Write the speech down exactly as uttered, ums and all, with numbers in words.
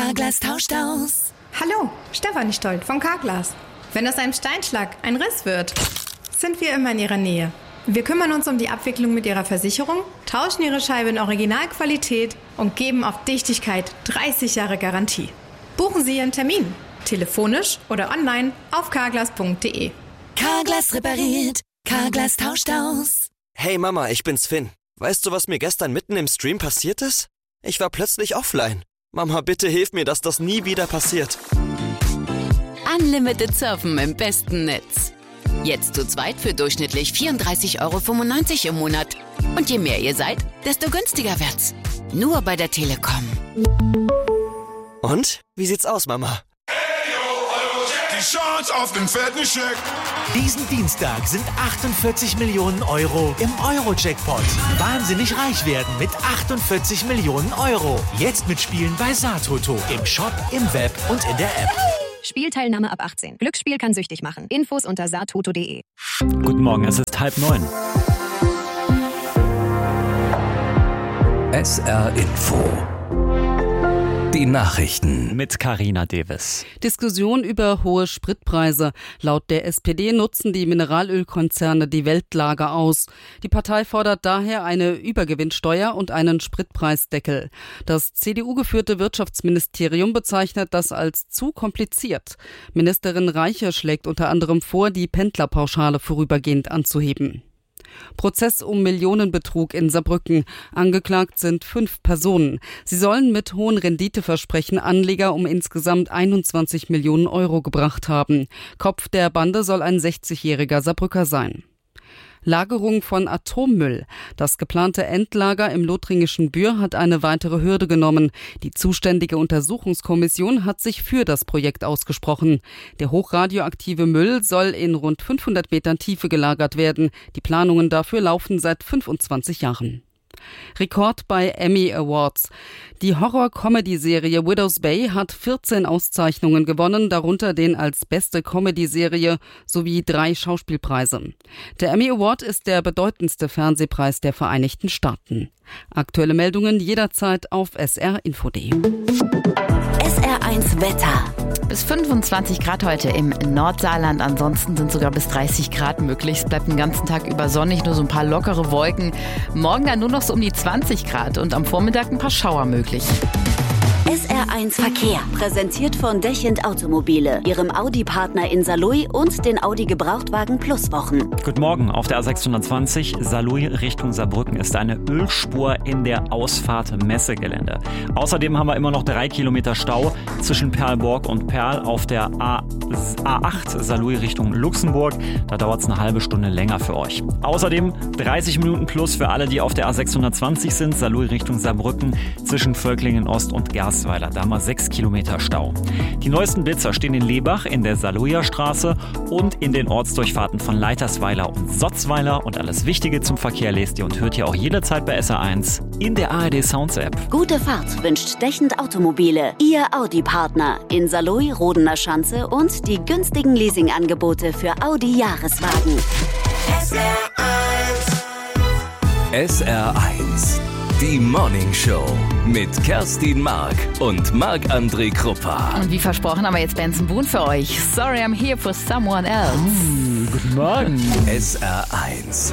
Carglass tauscht aus. Hallo, Stefanie Stolt von Carglass. Wenn aus einem Steinschlag ein Riss wird, sind wir immer in Ihrer Nähe. Wir kümmern uns um die Abwicklung mit Ihrer Versicherung, tauschen Ihre Scheibe in Originalqualität und geben auf Dichtigkeit dreißig Jahre Garantie. Buchen Sie Ihren Termin, telefonisch oder online auf carglass punkt de. Carglass repariert, Carglass tauscht aus. Hey Mama, ich bin's Finn. Weißt du, was mir gestern mitten im Stream passiert ist? Ich war plötzlich offline. Mama, bitte hilf mir, dass das nie wieder passiert. Unlimited Surfen im besten Netz. Jetzt zu zweit für durchschnittlich vierunddreißig Euro fünfundneunzig im Monat. Und je mehr ihr seid, desto günstiger wird's. Nur bei der Telekom. Und? Wie sieht's aus, Mama? Die Chance auf den fetten Scheck. Diesen Dienstag sind achtundvierzig Millionen Euro im Euro-Jackpot. Wahnsinnig reich werden mit achtundvierzig Millionen Euro. Jetzt mitspielen bei Satoto. Im Shop, im Web und in der App. Spielteilnahme ab achtzehn. Glücksspiel kann süchtig machen. Infos unter satoto punkt de. Guten Morgen, es ist halb neun. S R Info. Die Nachrichten mit Carina Davis. Diskussion über hohe Spritpreise. Laut der S P D nutzen die Mineralölkonzerne die Weltlage aus. Die Partei fordert daher eine Übergewinnsteuer und einen Spritpreisdeckel. Das C D U-geführte Wirtschaftsministerium bezeichnet das als zu kompliziert. Ministerin Reiche schlägt unter anderem vor, die Pendlerpauschale vorübergehend anzuheben. Prozess um Millionenbetrug in Saarbrücken. Angeklagt sind fünf Personen. Sie sollen mit hohen Renditeversprechen Anleger um insgesamt einundzwanzig Millionen Euro gebracht haben. Kopf der Bande soll ein sechzigjähriger Saarbrücker sein. Lagerung von Atommüll. Das geplante Endlager im lothringischen Bühr hat eine weitere Hürde genommen. Die zuständige Untersuchungskommission hat sich für das Projekt ausgesprochen. Der hochradioaktive Müll soll in rund fünfhundert Metern Tiefe gelagert werden. Die Planungen dafür laufen seit fünfundzwanzig Jahren. Rekord bei Emmy Awards. Die Horror-Comedy-Serie Widow's Bay hat vierzehn Auszeichnungen gewonnen, darunter den als beste Comedy-Serie sowie drei Schauspielpreise. Der Emmy Award ist der bedeutendste Fernsehpreis der Vereinigten Staaten. Aktuelle Meldungen jederzeit auf S R Info punkt de. S R eins Wetter. Bis fünfundzwanzig Grad heute im Nordsaarland. Ansonsten sind sogar bis dreißig Grad möglich. Es bleibt den ganzen Tag über sonnig, nur so ein paar lockere Wolken. Morgen dann nur noch so um die zwanzig Grad und am Vormittag ein paar Schauer möglich. S R eins Verkehr, präsentiert von Dechend Automobile, Ihrem Audi-Partner in Saarlouis und den Audi Gebrauchtwagen Plus Wochen. Guten Morgen, auf der A sechshundertzwanzig Saarlouis Richtung Saarbrücken ist eine Ölspur in der Ausfahrt Messegelände. Außerdem haben wir immer noch drei Kilometer Stau zwischen Perlborg und Perl auf der A acht Saarlouis Richtung Luxemburg. Da dauert es eine halbe Stunde länger für euch. Außerdem dreißig Minuten plus für alle, die auf der A sechshundertzwanzig sind, Saarlouis Richtung Saarbrücken zwischen Völklingen Ost und Gersweiler. Da haben wir sechs Kilometer Stau. Die neuesten Blitzer stehen in Lebach, in der Saarlouier Straße und in den Ortsdurchfahrten von Leitersweiler und Sotzweiler. Und alles Wichtige zum Verkehr lest ihr und hört ihr auch jederzeit bei S R eins in der A R D Sounds App. Gute Fahrt wünscht Dechend Automobile, Ihr Audi-Partner in Saarlouis, Rodener Schanze und die günstigen Leasingangebote für Audi-Jahreswagen. S R eins. S R eins. Die Morning Show mit Kerstin Mark und Marc-André Kruppa. Und wie versprochen haben wir jetzt Benson Boone für euch. Sorry, I'm here for someone else. Uh, guten Morgen. S R eins.